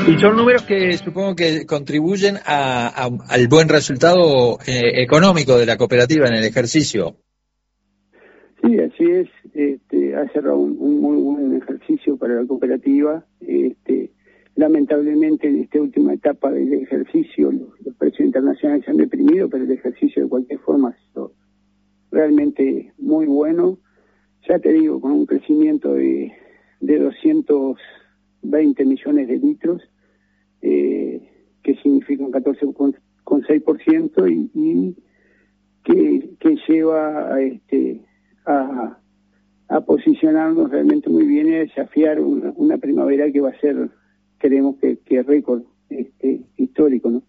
Y son números que supongo que contribuyen al buen resultado económico de la cooperativa en el ejercicio. Sí, así es. Ha cerrado un muy buen ejercicio para la cooperativa. Lamentablemente en esta última etapa del ejercicio los precios internacionales se han deprimido, pero el ejercicio de cualquier forma ha sido realmente muy bueno. Ya te digo, con un crecimiento de 220 millones de litros, que significa un 14,6%, y que lleva a posicionarnos realmente muy bien y a desafiar una primavera que va a ser, creemos que récord histórico, ¿no?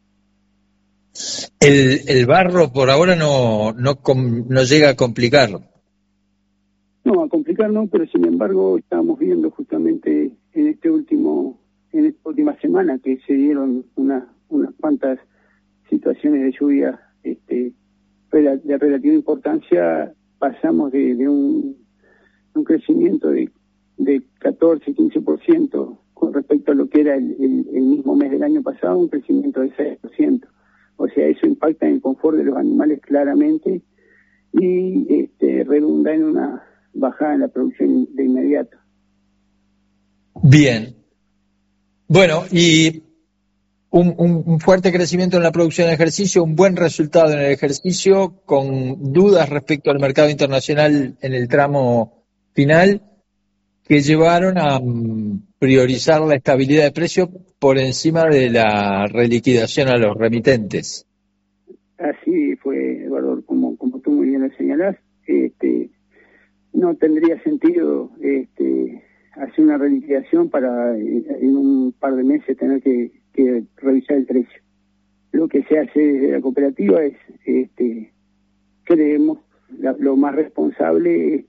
El barro por ahora no llega a complicar. No, a complicar no, pero sin embargo estamos viendo justamente en esta última semana que se dieron unas cuantas situaciones de lluvia de relativa importancia. Pasamos de un crecimiento de 14-15% con respecto a lo que era el mismo mes del año pasado, un crecimiento de 6%. O sea, eso impacta en el confort de los animales claramente y redunda en una bajada en la producción de inmediato. Bien. Bueno, y un fuerte crecimiento en la producción de ejercicio, un buen resultado en el ejercicio, con dudas respecto al mercado internacional en el tramo final, que llevaron a priorizar la estabilidad de precio por encima de la reliquidación a los remitentes. Así fue, Eduardo, como tú muy bien lo señalás. No tendría sentido hacer una reliquidación para en un par de meses tener que revisar el precio. Lo que se hace desde la cooperativa es, creemos, lo más responsable,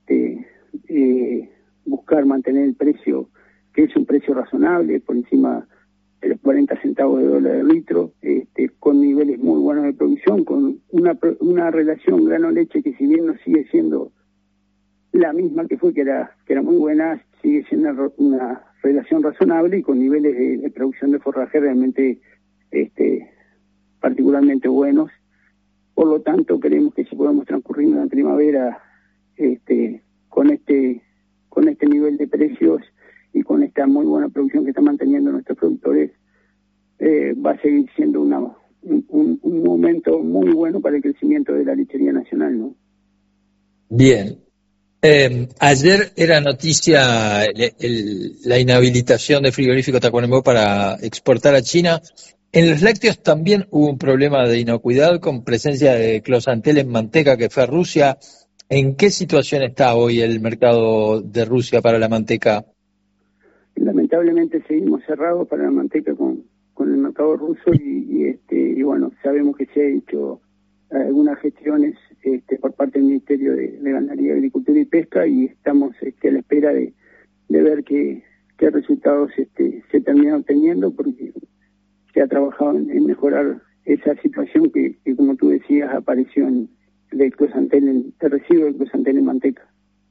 buscar mantener el precio, que es un precio razonable, por encima de los 40 centavos de dólar el litro, con niveles muy buenos de producción, con una relación grano-leche que, si bien no sigue siendo la misma que fue, que era muy buena, sigue siendo una relación razonable y con niveles de producción de forraje realmente particularmente buenos. Por lo tanto, creemos que si podemos transcurrir una primavera con este nivel de precios y con esta muy buena producción que están manteniendo nuestros productores, va a seguir siendo un momento muy bueno para el crecimiento de la lechería nacional, ¿no? Bien. Ayer era noticia la inhabilitación de frigorífico Tacuarembó para exportar a China. En los lácteos también hubo un problema de inocuidad con presencia de closantel en manteca que fue a Rusia. ¿En qué situación está hoy el mercado de Rusia para la manteca? Lamentablemente seguimos cerrados para la manteca con el mercado ruso y bueno, sabemos que se ha hecho algunas gestiones por parte del Ministerio de Ganadería, Agricultura y Pesca, y estamos a la espera de ver qué resultados se terminan obteniendo, porque se ha trabajado en mejorar esa situación que como tú decías, apareció del residuo del closantel en manteca.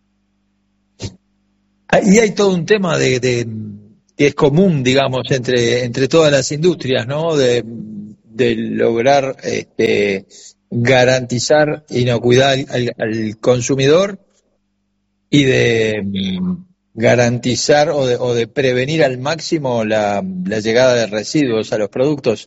Y hay todo un tema que es común, digamos, entre todas las industrias, ¿no? De lograr garantizar inocuidad al consumidor y de garantizar o de prevenir al máximo la llegada de residuos a los productos.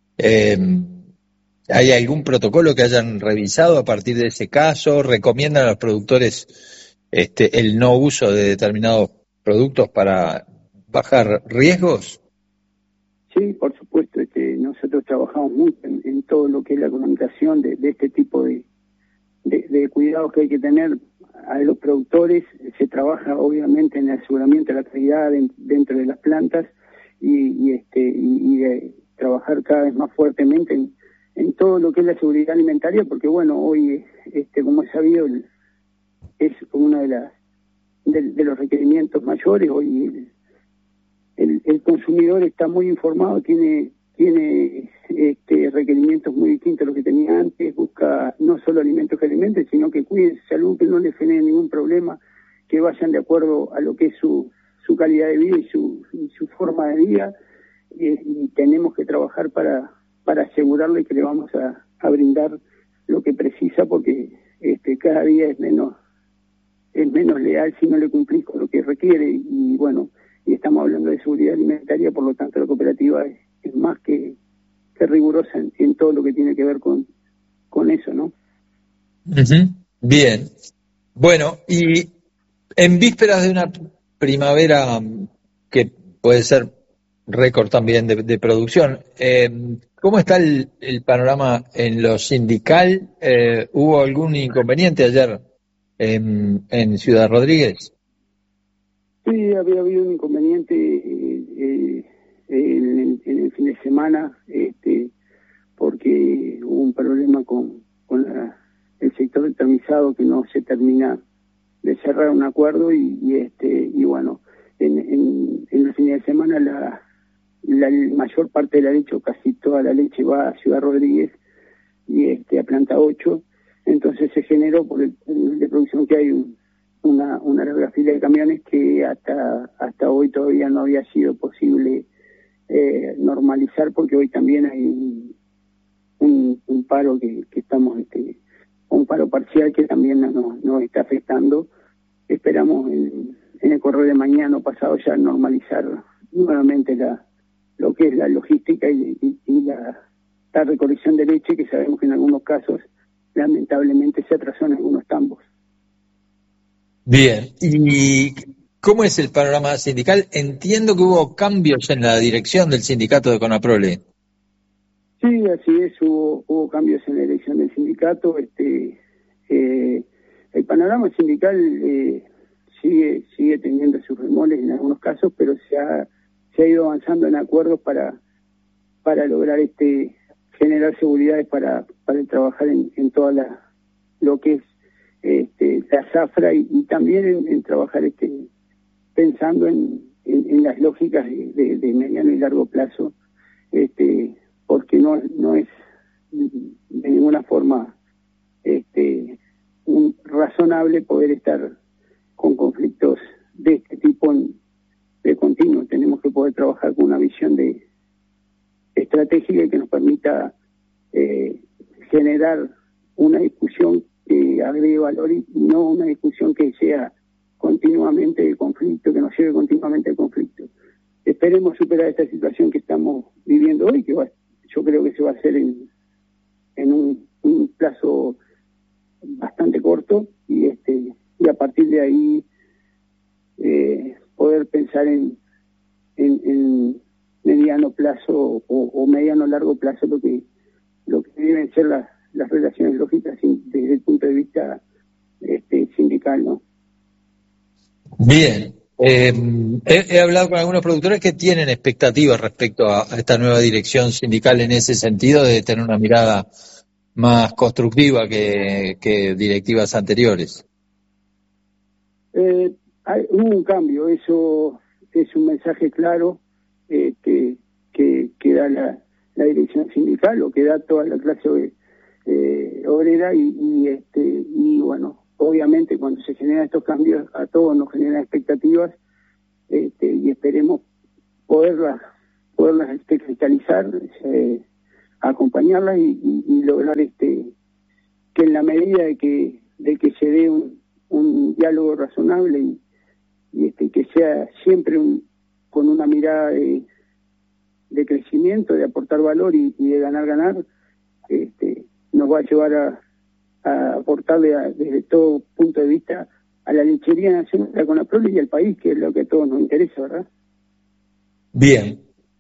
¿Hay algún protocolo que hayan revisado a partir de ese caso? ¿Recomiendan a los productores el no uso de determinados productos para bajar riesgos? Sí, por supuesto. Nosotros trabajamos mucho en todo lo que es la comunicación de este tipo de cuidados que hay que tener a los productores. Se trabaja obviamente en el aseguramiento de la calidad dentro de las plantas y de trabajar cada vez más fuertemente en todo lo que es la seguridad alimentaria, porque bueno, hoy como es sabido, es uno de los requerimientos mayores. Hoy el consumidor está muy informado, tiene requerimientos muy distintos a los que tenía antes, busca no solo alimentos que alimenten, sino que cuiden su salud, que no le genere ningún problema, que vayan de acuerdo a lo que es su calidad de vida y su forma de vida. y tenemos que trabajar para asegurarle que le vamos a brindar lo que precisa, porque cada día es menos leal si no le cumplís con lo que requiere, y bueno, y estamos hablando de seguridad alimentaria, por lo tanto la cooperativa es más que rigurosa en todo lo que tiene que ver con eso, ¿no? Uh-huh. Bien. Bueno, y en vísperas de una primavera que puede ser récord también de producción, ¿cómo está el panorama en lo sindical? ¿Hubo algún inconveniente ayer en Ciudad Rodríguez? Sí, había habido un inconveniente en el fin de semana, porque hubo un problema con el sector del tamizado, que no se termina de cerrar un acuerdo, y bueno, en el fin de semana la mayor parte de la leche, o casi toda la leche, va a Ciudad Rodríguez y a Planta 8, entonces se generó, por el nivel de producción que hay, una larga fila de camiones que hasta hoy todavía no había sido posible normalizar, porque hoy también hay un paro que estamos, un paro parcial que también nos está afectando. Esperamos en el correo de mañana o pasado ya normalizar nuevamente lo que es la logística y la recolección de leche, que sabemos que en algunos casos lamentablemente se atrasó en algunos tambos. Bien, ¿y cómo es el panorama sindical? Entiendo que hubo cambios en la dirección del sindicato de Conaprole. Sí, así es, hubo cambios en la elección del sindicato. El panorama sindical sigue teniendo sus bemoles en algunos casos, pero se ha ido avanzando en acuerdos para lograr generar seguridades para trabajar en toda lo que es la zafra, y también en trabajar pensando en las lógicas de mediano y largo plazo, porque no es de ninguna forma razonable poder estar con conflictos de este tipo de continuo. Tenemos que poder trabajar con una visión estratégica que nos permita generar una discusión que agregue valor, y no una discusión que sea continuamente de conflicto, que nos lleve continuamente al conflicto. Esperemos superar esta situación que estamos viviendo hoy, que yo creo que se va a hacer en un plazo bastante corto, y a partir de ahí poder pensar en mediano plazo o mediano largo plazo lo que deben ser las relaciones lógicas desde el punto de vista sindical, ¿no? Bien, he hablado con algunos productores que tienen expectativas respecto a esta nueva dirección sindical, en ese sentido de tener una mirada más constructiva que directivas anteriores. Hubo un cambio, eso es un mensaje claro que da la dirección sindical, o que da toda la clase obrera, y bueno, obviamente cuando se generan estos cambios a todos nos generan expectativas, y esperemos poderlas cristalizar, acompañarlas y lograr que en la medida de que se dé un diálogo razonable, y que sea siempre con una mirada de crecimiento, de aportar valor y de ganar, nos va a llevar a aportarle desde todo punto de vista a la lechería nacional, a Conaprole y al país, que es lo que a todos nos interesa, ¿verdad? Bien.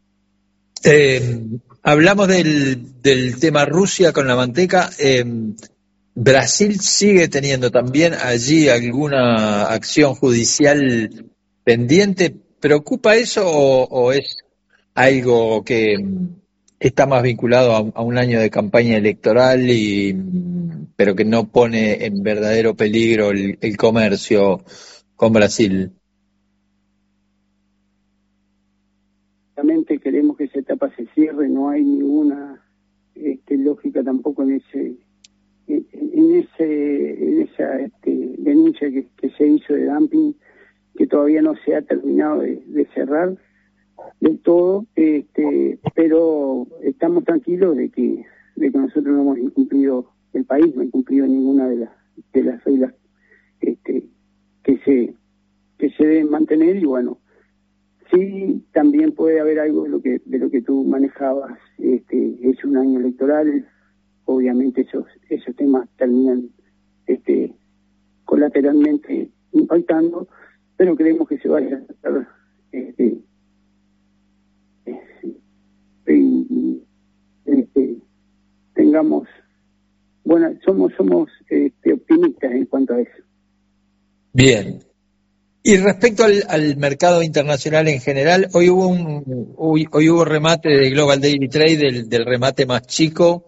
Hablamos del tema Rusia con la manteca. Brasil sigue teniendo también allí alguna acción judicial pendiente. ¿Preocupa eso o es algo que está más vinculado a un año de campaña electoral pero que no pone en verdadero peligro el comercio con Brasil? Realmente queremos que esa etapa se cierre, no hay ninguna lógica tampoco en esa denuncia que se hizo de dumping, que todavía no se ha terminado de cerrar. del todo, pero estamos tranquilos de que nosotros no hemos incumplido, el país no ha incumplido ninguna de las reglas que se deben mantener. Y bueno, sí, también puede haber algo de lo que tú manejabas. Es un año electoral, obviamente esos temas terminan colateralmente impactando, pero creemos que se vaya a tratar tengamos somos optimistas en cuanto a eso. Bien. Y respecto al mercado internacional en general, hoy hubo remate de Global Daily Trade, del remate más chico,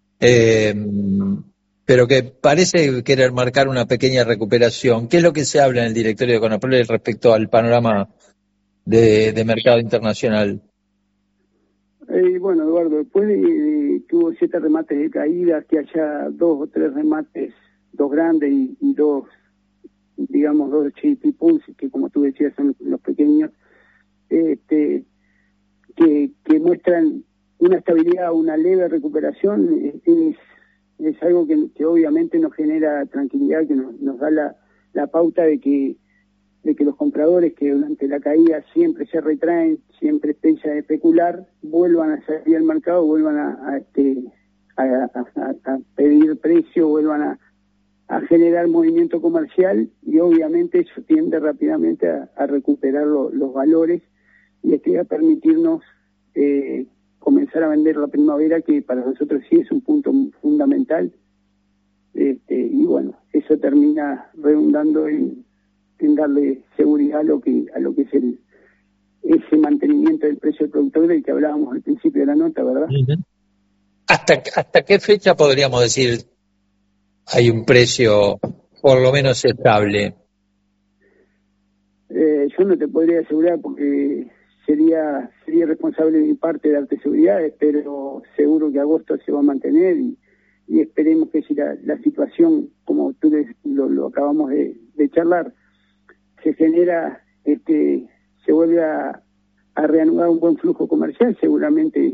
pero que parece querer marcar una pequeña recuperación. ¿Qué es lo que se habla en el directorio de Conaprole respecto al panorama de mercado internacional? Bueno, Eduardo, después que hubo 7 remates de caída, que haya 2 o 3 remates, 2 grandes y 2, digamos, 2 GDP pools, que como tú decías son los pequeños, que muestran una estabilidad, una leve recuperación, es algo que obviamente nos genera tranquilidad, que nos da la pauta de que los compradores que durante la caída siempre se retraen, siempre piensan en especular, vuelvan a salir al mercado, vuelvan a pedir precio, vuelvan a generar movimiento comercial, y obviamente eso tiende rápidamente a recuperar los valores, y esto va a permitirnos comenzar a vender la primavera, que para nosotros sí es un punto fundamental, y bueno, eso termina redundando en darle seguridad a lo que es ese mantenimiento del precio del productor del que hablábamos al principio de la nota, ¿verdad? Uh-huh. ¿Hasta qué fecha podríamos decir hay un precio por lo menos estable? Yo no te podría asegurar, porque sería responsable de mi parte darte seguridades, pero seguro que agosto se va a mantener, y esperemos que si la situación, como tú lo acabamos de charlar, se genera, se vuelve a reanudar un buen flujo comercial, seguramente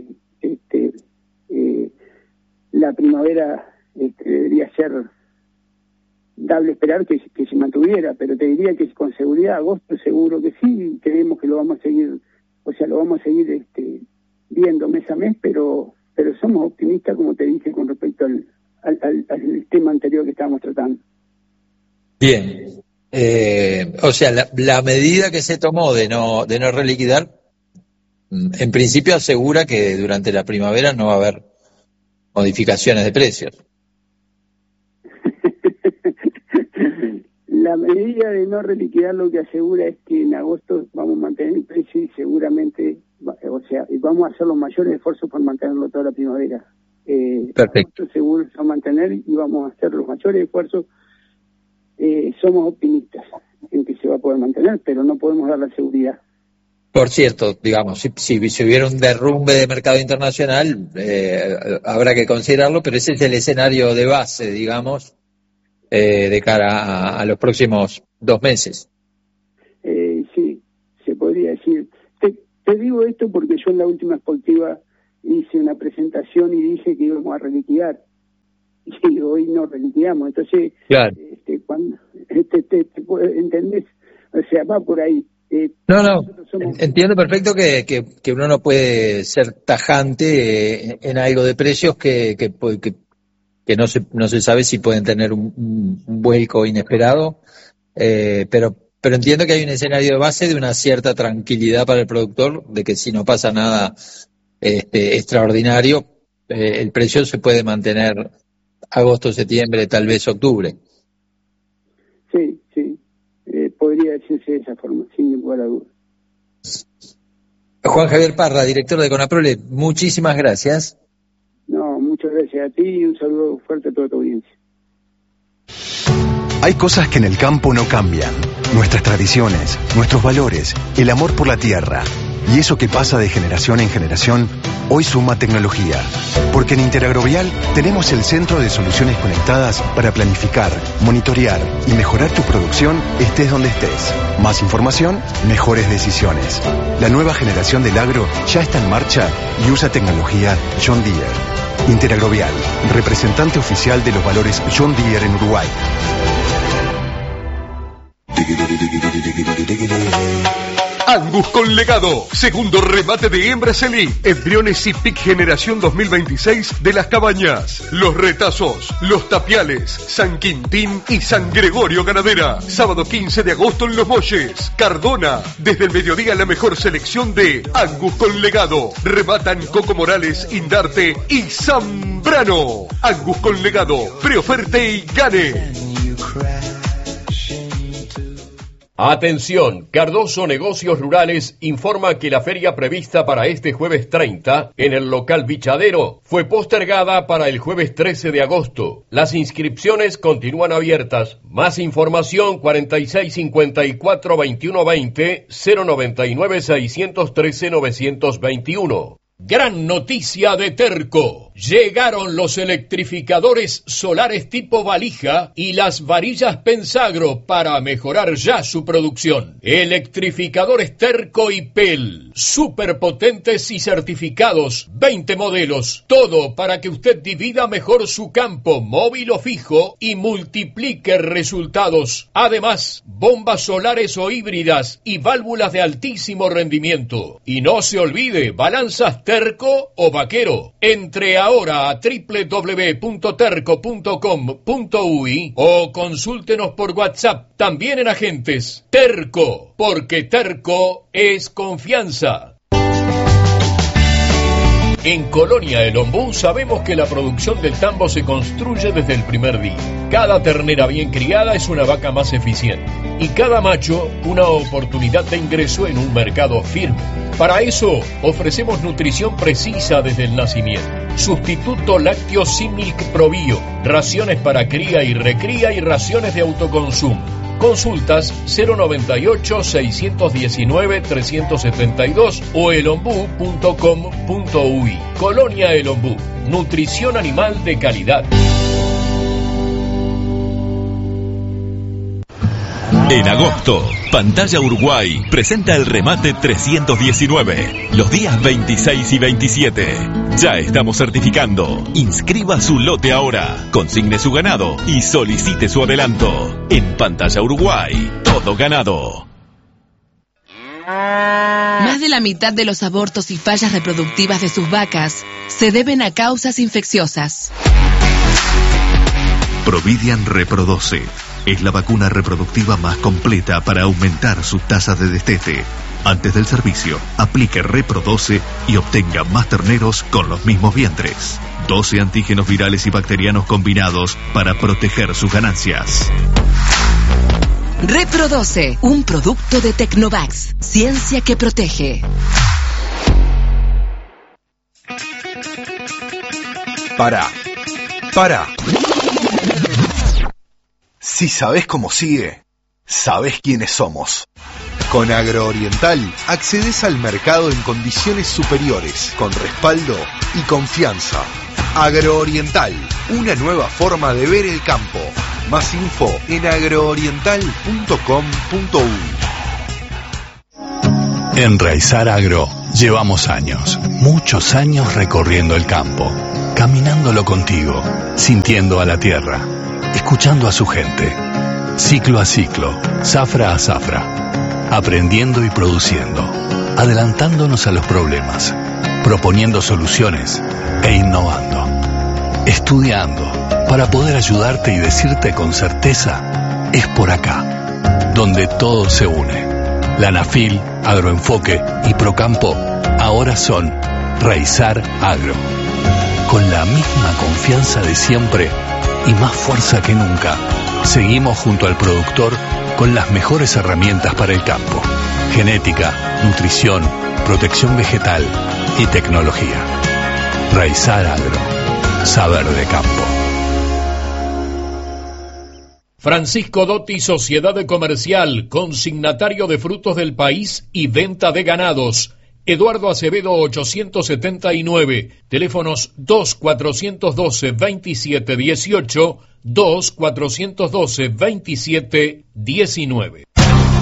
la primavera debería ser dable esperar que se mantuviera, pero te diría que con seguridad agosto seguro que sí, creemos que lo vamos a seguir, viendo mes a mes, pero somos optimistas, como te dije, con respecto al tema anterior que estábamos tratando. Bien. O sea, la medida que se tomó de no reliquidar, en principio asegura que durante la primavera no va a haber modificaciones de precios. La medida de no reliquidar lo que asegura es que en agosto vamos a mantener el precio, y seguramente, vamos a hacer los mayores esfuerzos por mantenerlo toda la primavera. Perfecto. Agosto seguro se va a mantener, y vamos a hacer los mayores esfuerzos. Somos optimistas en que se va a poder mantener, pero no podemos dar la seguridad. Por cierto, digamos, si hubiera un derrumbe de mercado internacional, habrá que considerarlo, pero ese es el escenario de base, digamos, de cara a los próximos 2 meses. Sí, se podría decir. Te digo esto porque yo en la última expositiva hice una presentación y dije que íbamos a reliquidar, y hoy no reliquidamos. Entonces, claro. Cuando ¿entendés? O sea, va por ahí. No, entiendo perfecto que uno no puede ser tajante en algo de precios que no se sabe si pueden tener un vuelco inesperado, pero entiendo que hay un escenario de base de una cierta tranquilidad para el productor, de que si no pasa nada extraordinario, el precio se puede mantener agosto, septiembre, tal vez octubre. Sí, podría decirse de esa forma, sin ninguna duda. Juan Javier Parra, director de Conaprole, muchísimas gracias. No, muchas gracias a ti, y un saludo fuerte a toda tu audiencia. Hay cosas que en el campo no cambian. Nuestras tradiciones, nuestros valores, el amor por la tierra. Y eso que pasa de generación en generación Hoy suma tecnología. Porque en Interagrovial tenemos el centro de soluciones conectadas para planificar, monitorear y mejorar tu producción estés donde estés. Más información, mejores decisiones. La nueva generación del agro ya está en marcha y usa tecnología John Deere. Interagrovial, representante oficial de los valores John Deere en Uruguay. Angus con legado, segundo remate de hembras elite, embriones y pic generación 2026 de Las Cabañas, Los Retazos, Los Tapiales, San Quintín y San Gregorio Ganadera. Sábado 15 de agosto en Los Molles, Cardona, desde el mediodía la mejor selección de Angus con legado. Rematan Coco Morales, Indarte y Zambrano. Angus con legado, preoferte y gane. Atención, Cardoso Negocios Rurales informa que la feria prevista para este jueves 30 en el local Bichadero fue postergada para el jueves 13 de agosto. Las inscripciones continúan abiertas. Más información 4654-2120 099-613-921. Gran noticia de Terco. Llegaron los electrificadores solares tipo valija y las varillas Pensagro para mejorar ya su producción. Electrificadores Terco y PEL, superpotentes y certificados, 20 modelos, todo para que usted divida mejor su campo, móvil o fijo, y multiplique resultados. Además, bombas solares o híbridas y válvulas de altísimo rendimiento. Y no se olvide, balanzas Terco o Vaquero. Entre ahora a www.terco.com.uy o consúltenos por WhatsApp, también en agentes. Terco, porque Terco es confianza. En Colonia El Ombú sabemos que la producción del tambo se construye desde el primer día. Cada ternera bien criada es una vaca más eficiente y cada macho una oportunidad de ingreso en un mercado firme. Para eso ofrecemos nutrición precisa desde el nacimiento. Sustituto lácteo Similk Probio, raciones para cría y recría y raciones de autoconsumo. Consultas 098-619-372 o elombú.com.uy. Colonia El Ombú, nutrición animal de calidad. En agosto, Pantalla Uruguay presenta el remate 319, los días 26 y 27. Ya estamos certificando. Inscriba su lote ahora, consigne su ganado y solicite su adelanto. En Pantalla Uruguay, todo ganado. Más de la mitad de los abortos y fallas reproductivas de sus vacas se deben a causas infecciosas. Providian Reprodoce es la vacuna reproductiva más completa para aumentar su tasa de destete. Antes del servicio, aplique Reprodoce y obtenga más terneros con los mismos vientres. 12 antígenos virales y bacterianos combinados para proteger sus ganancias. Reprodoce, un producto de Tecnovax, ciencia que protege. Para. Si sabés cómo sigue, sabés quiénes somos. Con Agrooriental accedes al mercado en condiciones superiores, con respaldo y confianza. Agrooriental, una nueva forma de ver el campo. Más info en agrooriental.com.uy. En Raizar Agro llevamos años, muchos años recorriendo el campo, caminándolo contigo, sintiendo a la tierra, escuchando a su gente, ciclo a ciclo, zafra a zafra, aprendiendo y produciendo, adelantándonos a los problemas, proponiendo soluciones e innovando, estudiando para poder ayudarte y decirte con certeza, es por acá, donde todo se une. La ANAFIL, Agroenfoque y Procampo ahora son Raizar Agro, con la misma confianza de siempre y más fuerza que nunca. Seguimos junto al productor con las mejores herramientas para el campo: genética, nutrición, protección vegetal y tecnología. Raizar Agro, saber de campo. Francisco Dotti, Sociedad Comercial, consignatario de frutos del país y venta de ganados. Eduardo Acevedo 879, teléfonos 2-412-2718, 2-412-2719.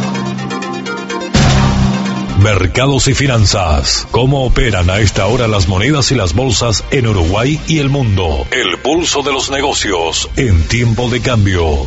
Mercados y finanzas. ¿Cómo operan a esta hora las monedas y las bolsas en Uruguay y el mundo? El pulso de los negocios en tiempo de cambio.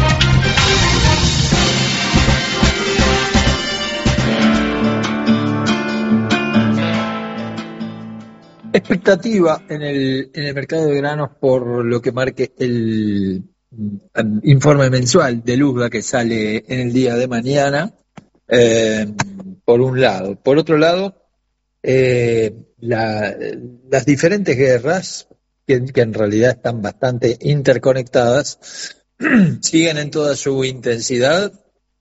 Expectativa en el mercado de granos por lo que marque el informe mensual de USDA que sale en el día de mañana, por un lado. Por otro lado, las diferentes guerras, que en realidad están bastante interconectadas, siguen en toda su intensidad.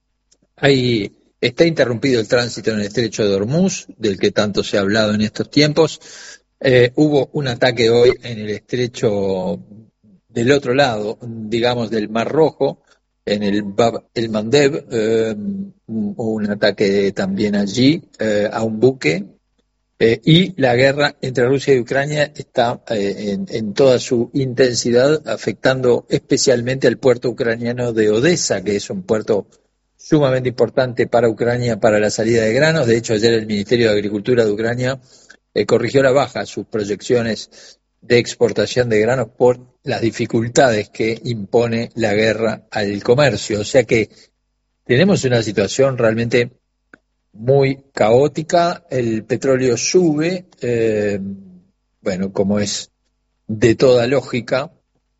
Está interrumpido el tránsito en el estrecho de Hormuz, del que tanto se ha hablado en estos tiempos. Hubo un ataque hoy en el estrecho del otro lado, digamos, del Mar Rojo, en el Bab el Mandeb, un ataque también allí a un buque, y la guerra entre Rusia y Ucrania está en toda su intensidad, afectando especialmente al puerto ucraniano de Odessa, que es un puerto sumamente importante para Ucrania para la salida de granos. De hecho, ayer el Ministerio de Agricultura de Ucrania corrigió a la baja sus proyecciones de exportación de granos por las dificultades que impone la guerra al comercio. O sea que tenemos una situación realmente muy caótica. El petróleo sube, bueno, como es de toda lógica.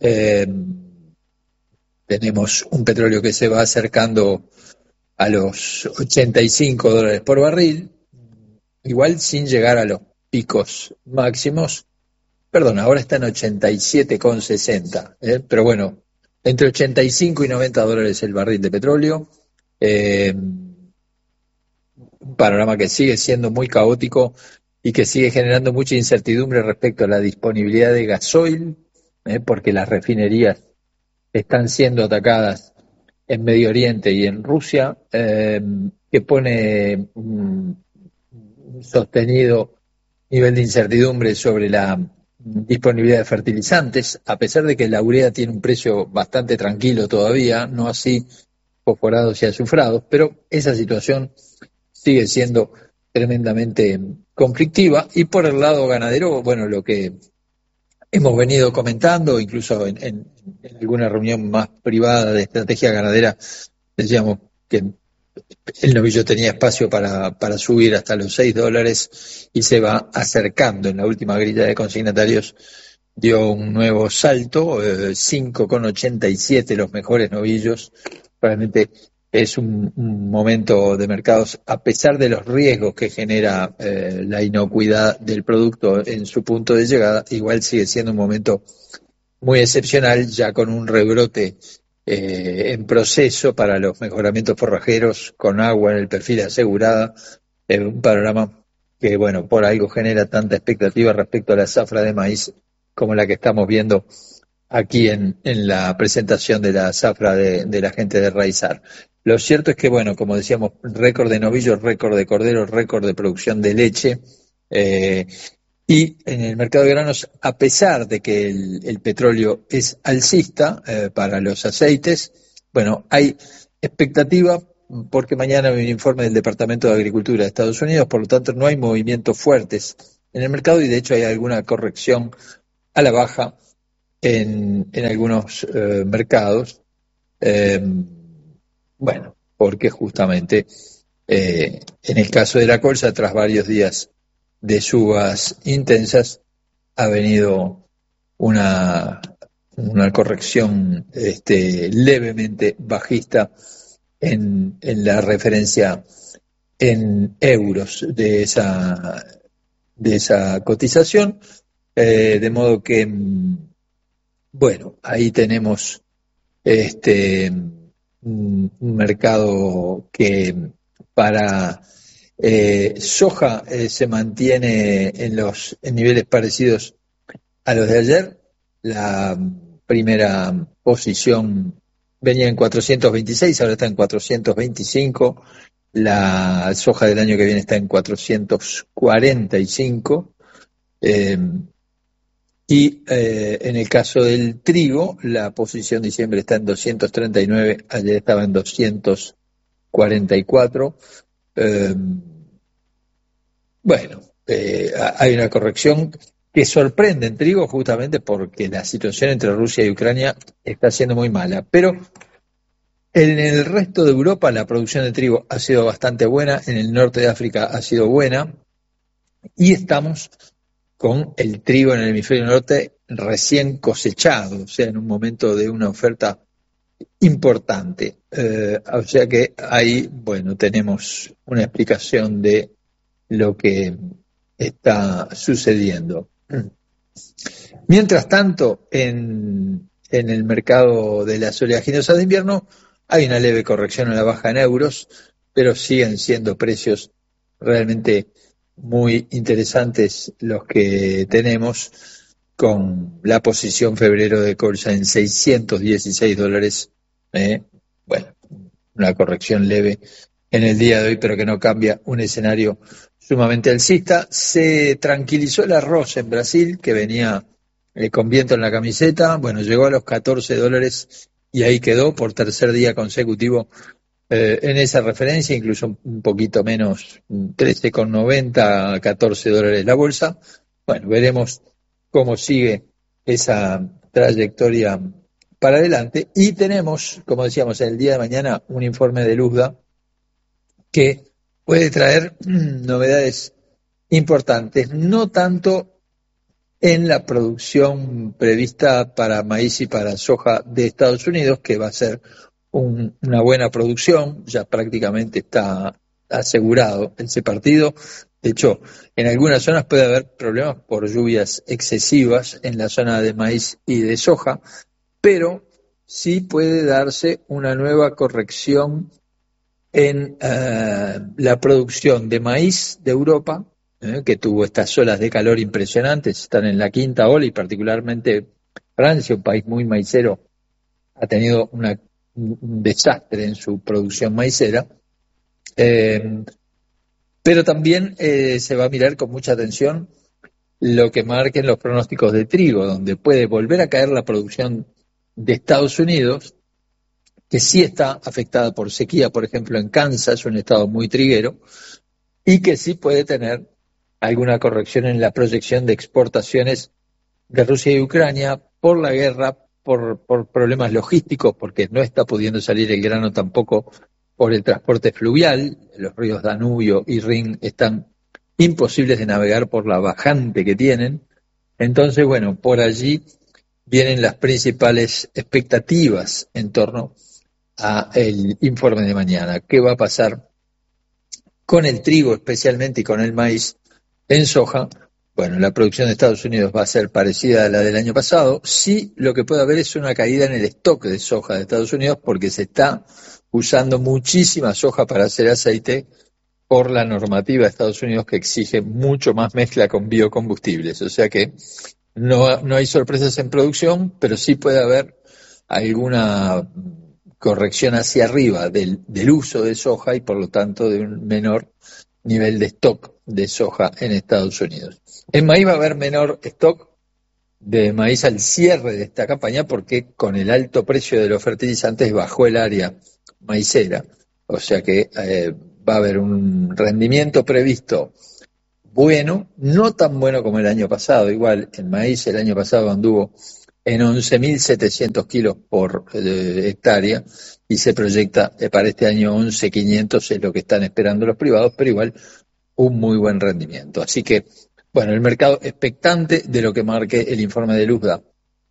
Tenemos un petróleo que se va acercando a los $85 por barril, igual sin llegar a los picos máximos. Perdón, ahora está en 87,60, pero bueno, entre 85 y $90 el barril de petróleo. Un panorama que sigue siendo muy caótico y que sigue generando mucha incertidumbre respecto a la disponibilidad de gasoil, porque las refinerías están siendo atacadas en Medio Oriente y en Rusia, que pone un sostenido nivel de incertidumbre sobre la disponibilidad de fertilizantes, a pesar de que la urea tiene un precio bastante tranquilo todavía, no así fosforados y azufrados, pero esa situación sigue siendo tremendamente conflictiva. Y por el lado ganadero, bueno, lo que hemos venido comentando, incluso en alguna reunión más privada de estrategia ganadera, decíamos que el novillo tenía espacio para subir hasta los $6 y se va acercando. En la última grilla de consignatarios dio un nuevo salto, 5,87 los mejores novillos. Realmente es un momento de mercados, a pesar de los riesgos que genera la inocuidad del producto en su punto de llegada, igual sigue siendo un momento muy excepcional, ya con un rebrote en proceso para los mejoramientos forrajeros, con agua en el perfil asegurada, un panorama que, bueno, por algo genera tanta expectativa respecto a la zafra de maíz como la que estamos viendo aquí en la presentación de la zafra de la gente de Raizar. Lo cierto es que, bueno, como decíamos, récord de novillos, récord de corderos, récord de producción de leche, y en el mercado de granos, a pesar de que el petróleo es alcista para los aceites, bueno, hay expectativa porque mañana hay un informe del Departamento de Agricultura de Estados Unidos, por lo tanto no hay movimientos fuertes en el mercado y de hecho hay alguna corrección a la baja en algunos mercados, bueno, porque justamente en el caso de la colza, tras varios días de subas intensas, ha venido una corrección levemente bajista en la referencia en euros de esa cotización, de modo que, bueno, ahí tenemos un mercado que para soja se mantiene en niveles parecidos a los de ayer. La primera posición venía en 426, ahora está en 425, La soja del año que viene está en 445. Y en el caso del trigo, la posición de diciembre está en 239, ayer estaba en 244. Hay una corrección que sorprende en trigo justamente porque la situación entre Rusia y Ucrania está siendo muy mala. Pero en el resto de Europa la producción de trigo ha sido bastante buena, en el norte de África ha sido buena, y estamos con el trigo en el hemisferio norte recién cosechado, o sea, en un momento de una oferta importante. O sea que ahí, tenemos una explicación de lo que está sucediendo. Mientras tanto, en el mercado de las oleaginosas de invierno hay una leve corrección a la baja en euros, pero siguen siendo precios realmente muy interesantes los que tenemos, con la posición febrero de colza en $616. Una corrección leve en el día de hoy, pero que no cambia un escenario sumamente alcista. Se tranquilizó el arroz en Brasil, que venía con viento en la camiseta. Llegó a los $14 y ahí quedó por tercer día consecutivo en esa referencia, incluso un poquito menos, 13,90, $14 la bolsa. Veremos cómo sigue esa trayectoria para adelante. Y tenemos, como decíamos, el día de mañana un informe de Luzda que puede traer novedades importantes, no tanto en la producción prevista para maíz y para soja de Estados Unidos, que va a ser una buena producción, ya prácticamente está asegurado ese partido. De hecho, en algunas zonas puede haber problemas por lluvias excesivas en la zona de maíz y de soja, pero sí puede darse una nueva corrección en la producción de maíz de Europa, que tuvo estas olas de calor impresionantes, están en la quinta ola, y particularmente Francia, un país muy maicero, ha tenido un desastre en su producción maicera, pero también se va a mirar con mucha atención lo que marquen los pronósticos de trigo, donde puede volver a caer la producción de Estados Unidos, que sí está afectada por sequía, por ejemplo en Kansas, un estado muy triguero, y que sí puede tener alguna corrección en la proyección de exportaciones de Rusia y Ucrania por la guerra, por problemas logísticos, porque no está pudiendo salir el grano tampoco por el transporte fluvial. Los ríos Danubio y Rin están imposibles de navegar por la bajante que tienen. Entonces, por allí vienen las principales expectativas en torno a el informe de mañana. ¿Qué va a pasar con el trigo especialmente y con el maíz? En soja, la producción de Estados Unidos va a ser parecida a la del año pasado. Sí, lo que puede haber es una caída en el stock de soja de Estados Unidos, porque se está usando muchísima soja para hacer aceite por la normativa de Estados Unidos, que exige mucho más mezcla con biocombustibles. O sea que no hay sorpresas en producción, pero sí puede haber alguna corrección hacia arriba del uso de soja, y por lo tanto de un menor nivel de stock de soja en Estados Unidos. En maíz va a haber menor stock de maíz al cierre de esta campaña, porque con el alto precio de los fertilizantes bajó el área maicera, o sea que va a haber un rendimiento previsto bueno, no tan bueno como el año pasado. Igual el maíz el año pasado anduvo en 11.700 kilos por hectárea, y se proyecta para este año 11.500, es lo que están esperando los privados, pero igual un muy buen rendimiento. Así que, el mercado expectante de lo que marque el informe de Luzda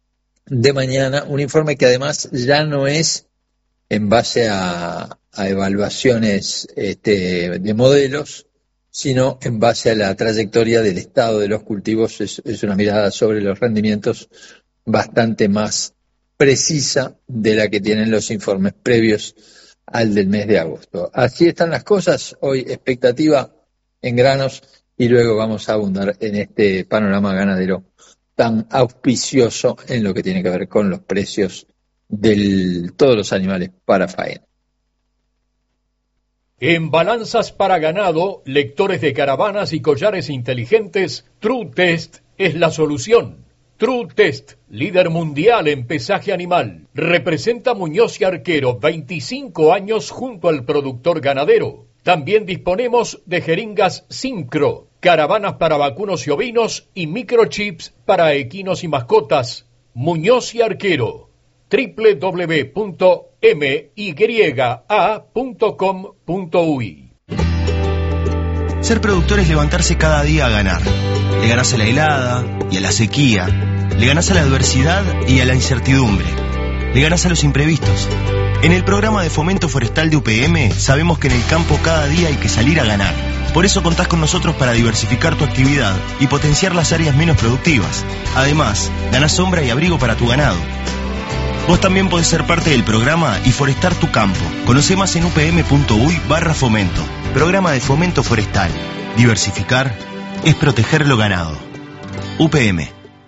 de mañana, un informe que además ya no es en base a evaluaciones de modelos, sino en base a la trayectoria del estado de los cultivos. Es una mirada sobre los rendimientos bastante más precisa de la que tienen los informes previos al del mes de agosto. Así están las cosas. Hoy expectativa en granos, y luego vamos a abundar en este panorama ganadero tan auspicioso en lo que tiene que ver con los precios de todos los animales para faena. En balanzas para ganado, lectores de caravanas y collares inteligentes, True Test es la solución. True Test, líder mundial en pesaje animal. Representa Muñoz y Arquero, 25 años junto al productor ganadero. También disponemos de jeringas Syncro, caravanas para vacunos y ovinos y microchips para equinos y mascotas. Muñoz y Arquero, www.mya.com.uy. Ser productor es levantarse cada día a ganar. Le ganás a la helada y a la sequía. Le ganás a la adversidad y a la incertidumbre. Le ganás a los imprevistos. En el programa de fomento forestal de UPM sabemos que en el campo cada día hay que salir a ganar. Por eso contás con nosotros para diversificar tu actividad y potenciar las áreas menos productivas. Además, ganás sombra y abrigo para tu ganado. Vos también podés ser parte del programa y forestar tu campo. Conoce más en upm.uy/fomento. Programa de fomento forestal. Diversificar es proteger lo ganado. UPM.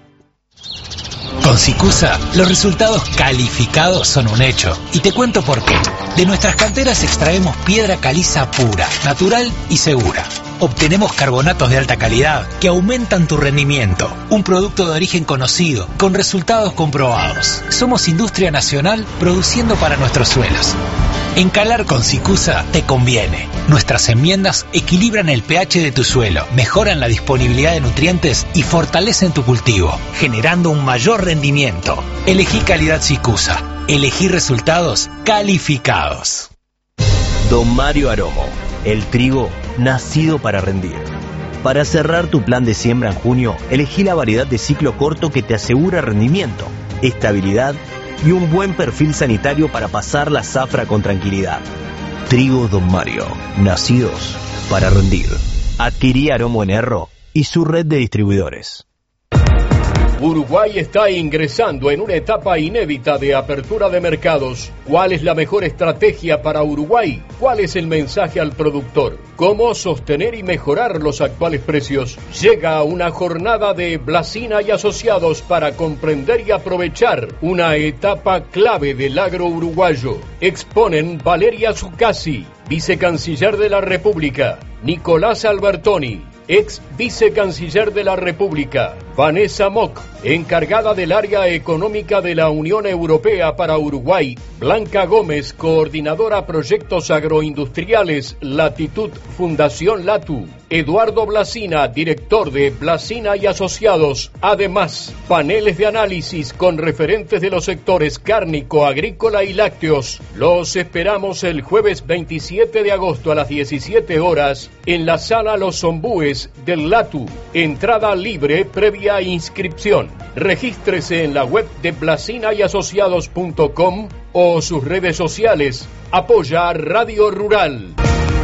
Con Sicusa, los resultados calificados son un hecho. Y te cuento por qué. De nuestras canteras extraemos piedra caliza pura, natural y segura. Obtenemos carbonatos de alta calidad que aumentan tu rendimiento. Un producto de origen conocido, con resultados comprobados. Somos industria nacional produciendo para nuestros suelos. Encalar con Sicusa te conviene. Nuestras enmiendas equilibran el pH de tu suelo, mejoran la disponibilidad de nutrientes y fortalecen tu cultivo, generando un mayor rendimiento. Elegí calidad Sicusa. Elegí resultados calificados. Don Mario Aromo, el trigo nacido para rendir. Para cerrar tu plan de siembra en junio, elegí la variedad de ciclo corto que te asegura rendimiento, estabilidad y un buen perfil sanitario para pasar la zafra con tranquilidad. Trigo Don Mario, nacidos para rendir. Adquirí Aromo en Erro y su red de distribuidores. Uruguay está ingresando en una etapa inédita de apertura de mercados. ¿Cuál es la mejor estrategia para Uruguay? ¿Cuál es el mensaje al productor? ¿Cómo sostener y mejorar los actuales precios? Llega una jornada de Blasina y Asociados para comprender y aprovechar una etapa clave del agro uruguayo. Exponen Valeria Zuccasi, vicecanciller de la República, Nicolás Albertoni, ex vicecanciller de la República, Vanessa Mock, encargada del área económica de la Unión Europea para Uruguay, Blanca Gómez, coordinadora proyectos agroindustriales, Latitud Fundación Latu, Eduardo Blasina, director de Blasina y Asociados. Además, paneles de análisis con referentes de los sectores cárnico, agrícola y lácteos. Los esperamos el jueves 27 de agosto a las 17 horas en la sala Los Zombúes del Latu. Entrada libre previa inscripción. Regístrese en la web de blasinayasociados.com o sus redes sociales. Apoya a Radio Rural.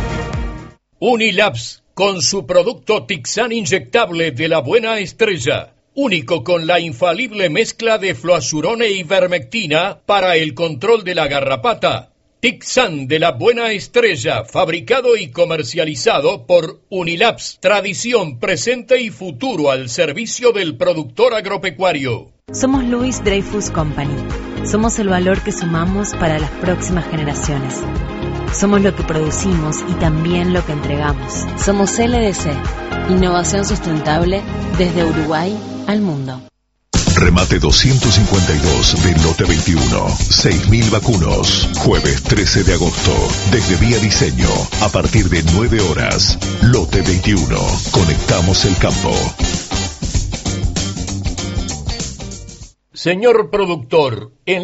Unilabs, con su producto Tixan inyectable de la Buena Estrella, único con la infalible mezcla de fluazurona e ivermectina para el control de la garrapata. Tixan de la Buena Estrella, fabricado y comercializado por Unilabs, tradición, presente y futuro al servicio del productor agropecuario. Somos Louis Dreyfus Company. Somos el valor que sumamos para las próximas generaciones. Somos lo que producimos y también lo que entregamos. Somos LDC, innovación sustentable desde Uruguay al mundo. Remate 252 de Lote 21. 6.000 vacunos. Jueves 13 de agosto. Desde Vía Diseño. A partir de 9 horas. Lote 21. Conectamos el campo. Señor productor, en